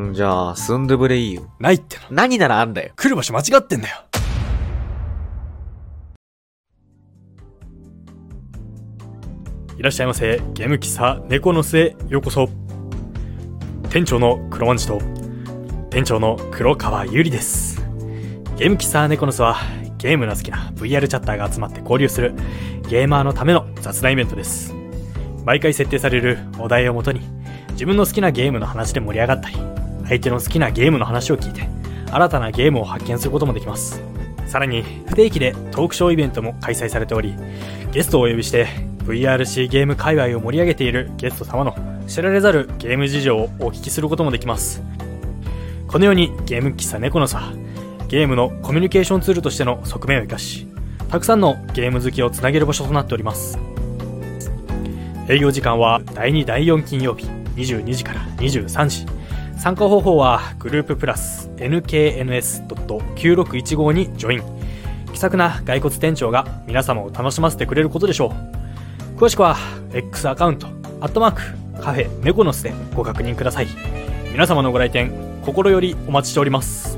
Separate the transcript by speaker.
Speaker 1: じゃあ、スンドゥブレいいよ。
Speaker 2: ないっての。
Speaker 1: 何ならあんだよ。
Speaker 2: 来る場所間違ってんだよ。いらっしゃいませ。ゲーム喫茶猫の巣へようこそ。店長の黒万次と店長の黒川ゆりです。ゲーム喫茶猫の巣はゲームの好きな VR チャッターが集まって交流するゲーマーのための雑談イベントです。毎回設定されるお題をもとに自分の好きなゲームの話で盛り上がったり、相手の好きなゲームの話を聞いて新たなゲームを発見することもできます。さらに不定期でトークショーイベントも開催されており、ゲストをお呼びして VRC ゲーム界隈を盛り上げているゲスト様の知られざるゲーム事情をお聞きすることもできます。このようにゲーム喫茶猫の巣はゲームのコミュニケーションツールとしての側面を生かし、たくさんのゲーム好きをつなげる場所となっております。営業時間は第2第4金曜日22時から23時。参加方法はグループプラス nkns.9615 にジョイン。気さくな骸骨店長が皆様を楽しませてくれることでしょう。詳しくは X アカウントカフェ猫の巣でご確認ください。皆様のご来店心よりお待ちしております。